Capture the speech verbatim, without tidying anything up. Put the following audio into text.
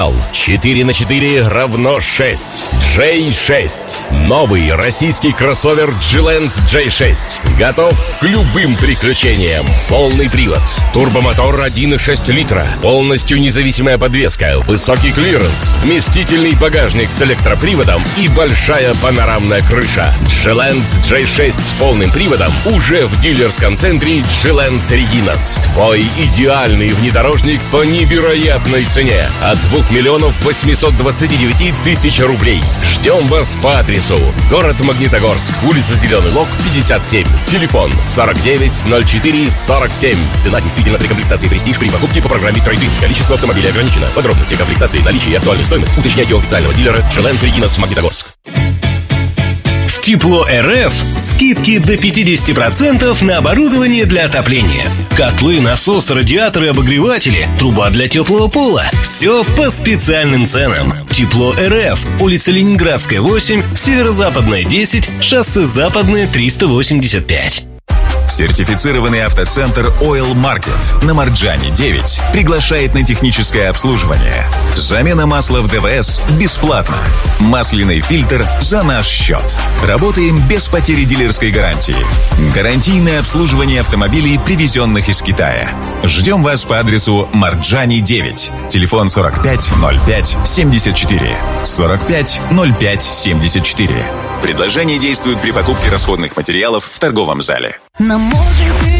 четыре на четыре равно шесть. джей шесть. Новый российский кроссовер Джи-Ленд джей шесть. Готов к любым приключениям. Полный привод. Турбомотор один и шесть литра. Полностью независимая подвеска. Высокий клиренс. Вместительный багажник с электроприводом и большая панорамная крыша. Джи-Ленд джей шесть с полным приводом уже в дилерском центре Джи-Ленд Регинас. Твой идеальный внедорожник по невероятной цене. От двух миллионов восемьсот двадцать девять тысяч рублей. Ждем вас по адресу: город Магнитогорск, улица Зеленый Лог, пятьдесят семь. Телефон сорок девять ноль четыре сорок семь. Цена действительно при комплектации «Престиж» при покупке по программе «Трейд-ин». Количество автомобилей ограничено. Подробности комплектации, наличие и актуальную стоимость уточняйте у официального дилера Джи-Ленд Регинас, Магнитогорск. Тепло РФ скидки до пятьдесят процентов на оборудование для отопления. Котлы, насосы, радиаторы, обогреватели, труба для теплого пола. Все по специальным ценам. Тепло РФ. Улица Ленинградская, восемь, Северо-Западная, десять, шоссе Западное, триста восемьдесят пять. Сертифицированный автоцентр Oil Market на Марджане девять приглашает на техническое обслуживание. Замена масла в ДВС бесплатно. Масляный фильтр за наш счет. Работаем без потери дилерской гарантии. Гарантийное обслуживание автомобилей, привезенных из Китая. Ждем вас по адресу Марджане девять. Телефон сорок пять ноль пять семьдесят четыре. сорок пять ноль пять семьдесят четыре. Предложение действует при покупке расходных материалов в торговом зале. На море